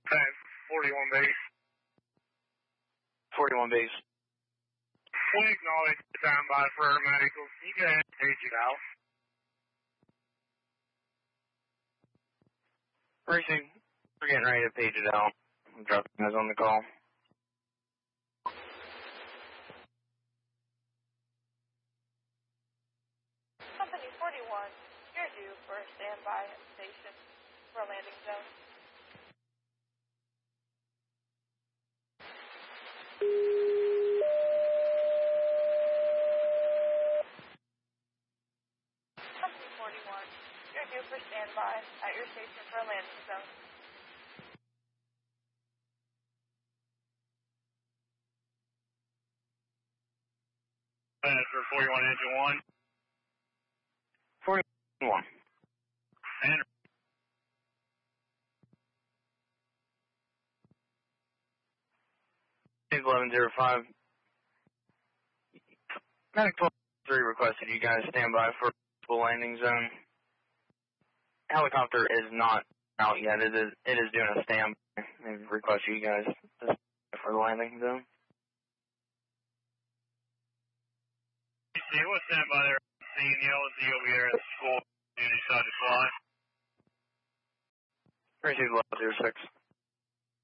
Time 41 base. 41 base. We acknowledge the standby for our medicals. You go ahead and page it out. Racing, we're getting ready to page it out. I'm dropping guys on the call. Company 41, you're due for a standby station for a landing zone. Company 41, you're due for standby at your station for a landing zone. For 41 engine 1. 41. And 1105. Medic 12-3 requested you guys stand by for the landing zone. Helicopter is not out yet. It is doing a stand. They request you guys to stand by for the landing zone. see what's stand by there. Seeing the LZ over here at the school. And you decide to fly. Received level 06.